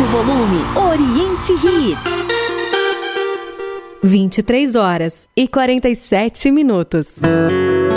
volume, Oriente Hits. 23 horas e 47 minutos.